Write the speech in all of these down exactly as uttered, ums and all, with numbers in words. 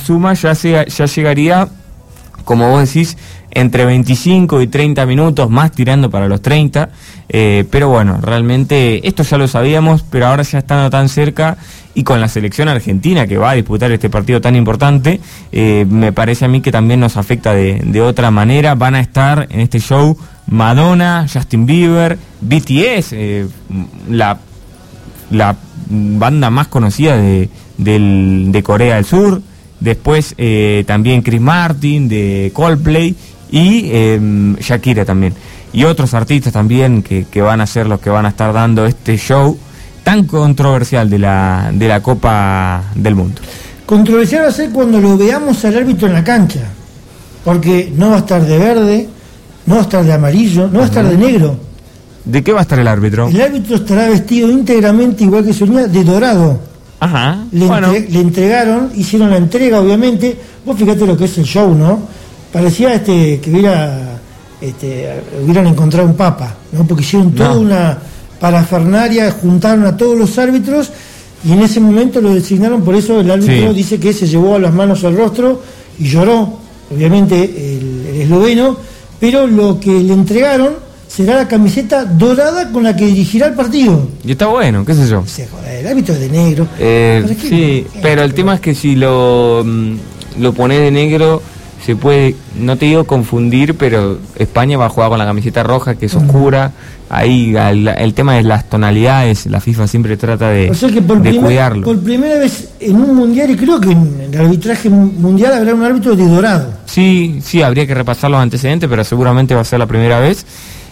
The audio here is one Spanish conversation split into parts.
suma ya, se, ya llegaría, como vos decís, entre veinticinco y treinta minutos, más tirando para los treinta, eh, pero bueno, realmente esto ya lo sabíamos, pero ahora ya estando tan cerca y con la selección argentina que va a disputar este partido tan importante, eh, me parece a mí que también nos afecta de, de otra manera. Van a estar en este show Madonna, Justin Bieber, B T S, eh, la, la banda más conocida de, del, de Corea del Sur, después eh, también Chris Martin de Coldplay y eh, Shakira también, y otros artistas también que, que van a ser los que van a estar dando este show tan controversial de la, de la Copa del Mundo. Controversial va a ser cuando lo veamos al árbitro en la cancha, porque no va a estar de verde, no va a estar de amarillo, no va a estar de negro. ¿De qué va a estar el árbitro? El árbitro estará vestido íntegramente, igual que Sonia, de dorado. Ajá. Le, bueno. entre, le entregaron, hicieron la entrega, obviamente. Vos fíjate lo que es el show, ¿no? Parecía este que hubiera este, hubieran encontrado un papa, ¿no? Porque hicieron toda no. una parafernaria, juntaron a todos los árbitros y en ese momento lo designaron. Por eso el árbitro sí. dice que se llevó las manos al rostro y lloró, obviamente el, el esloveno, pero lo que le entregaron será la camiseta dorada con la que dirigirá el partido. Y está bueno, qué sé yo. Se joder, el árbitro es de negro. Eh, ¿Pero sí, no? pero el tema es que si lo, lo pones de negro, se puede, no te digo confundir, pero España va a jugar con la camiseta roja, que es oscura. Ahí el, el tema de las tonalidades, la FIFA siempre trata de, o sea que por de primer, cuidarlo. Por primera vez en un mundial, y creo que en el arbitraje mundial habrá un árbitro de dorado. Sí, sí, habría que repasar los antecedentes, pero seguramente va a ser la primera vez.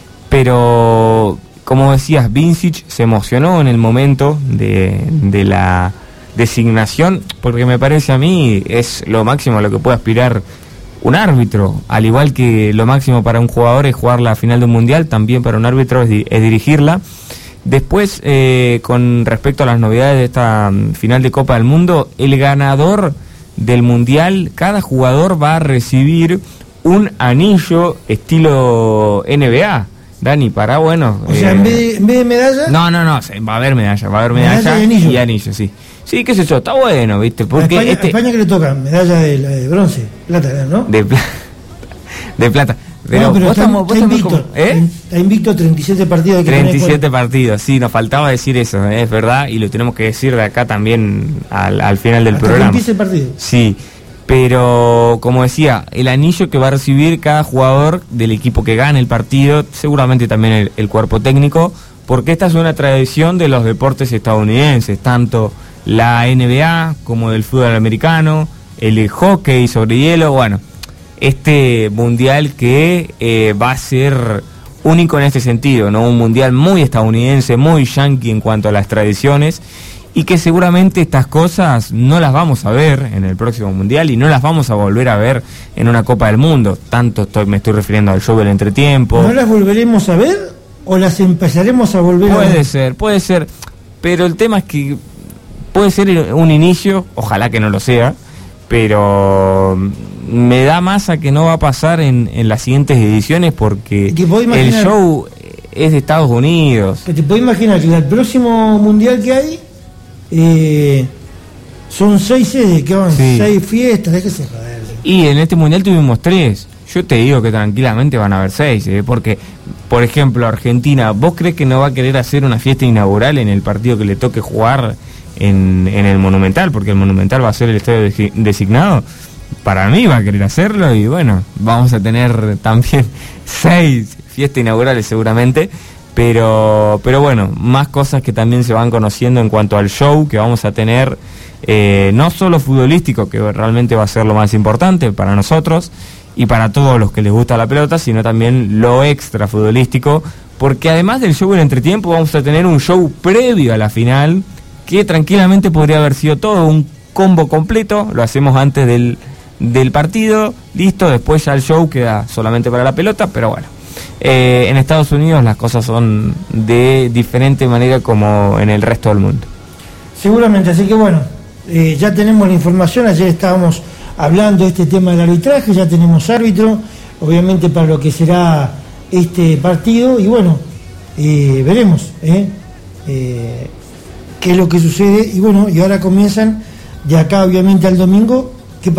Pero, como decías, Vincic se emocionó en el momento de, de la designación, porque me parece a mí es lo máximo a lo que puede aspirar un árbitro, al igual que lo máximo para un jugador es jugar la final de un mundial, también para un árbitro es, di- es dirigirla. Después, eh, con respecto a las novedades de esta um, final de Copa del Mundo, el ganador del mundial, cada jugador va a recibir un anillo estilo N B A. Dani, para bueno. O sea, eh, en, vez de, en vez de medalla. No, no, no, va a haber medalla, va a haber medalla, medalla y anillo. y anillo, sí. Sí, qué sé yo, está bueno, ¿viste? Porque a España, este... a España que le toca medalla de, de bronce, plata, ¿no? De, pla... de plata. Pero, no, pero vos está, estamos, está vos invicto, como, ¿eh? está invicto treinta y siete partidos. De treinta y siete partidos, sí, nos faltaba decir eso, ¿eh? Es verdad, y lo tenemos que decir de acá también al, al final del hasta programa. que empiece el partido. Sí, pero como decía, el anillo que va a recibir cada jugador del equipo que gane el partido, seguramente también el, el cuerpo técnico, porque esta es una tradición de los deportes estadounidenses, tanto la N B A como del fútbol americano, el hockey sobre hielo. Bueno, este mundial que eh, va a ser único en este sentido, ¿no? Un mundial muy estadounidense, muy yankee en cuanto a las tradiciones, y que seguramente estas cosas no las vamos a ver en el próximo mundial y no las vamos a volver a ver en una Copa del Mundo. Tanto estoy, me estoy refiriendo al show del entretiempo. ¿No las volveremos a ver o las empezaremos a volver puede a ver? Puede ser, puede ser, pero el tema es que puede ser un inicio, ojalá que no lo sea, pero me da más a que no va a pasar en, en las siguientes ediciones, porque el show es de Estados Unidos. Que te puedo imaginar que el próximo mundial que hay eh, son seis sedes, que van sí. seis fiestas, déjese joder. Y en este mundial tuvimos tres. Yo te digo que tranquilamente van a haber seis, ¿eh? Porque, por ejemplo, Argentina, ¿vos crees que no va a querer hacer una fiesta inaugural en el partido que le toque jugar en, en el Monumental? Porque el Monumental va a ser el estadio designado. Para mí va a querer hacerlo y bueno, vamos a tener también seis fiestas inaugurales seguramente. Pero, pero bueno, más cosas que también se van conociendo en cuanto al show que vamos a tener, eh, no solo futbolístico, que realmente va a ser lo más importante para nosotros y para todos los que les gusta la pelota, sino también lo extra futbolístico, porque además del show del entretiempo vamos a tener un show previo a la final, que tranquilamente podría haber sido todo un combo completo. Lo hacemos antes del, del partido, listo, después ya el show queda solamente para la pelota, pero bueno. Eh, en Estados Unidos las cosas son de diferente manera como en el resto del mundo. Seguramente, así que bueno, eh, ya tenemos la información. Ayer estábamos hablando de este tema del arbitraje, ya tenemos árbitro, obviamente para lo que será este partido, y bueno, eh, veremos eh, eh, qué es lo que sucede, y bueno, y ahora comienzan de acá obviamente al domingo